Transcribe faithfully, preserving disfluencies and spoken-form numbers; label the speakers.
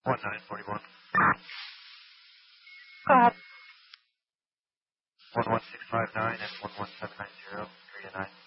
Speaker 1: one nine forty-one.
Speaker 2: Go ahead.
Speaker 1: one one six five nine and one one seven nine zero, three to nine.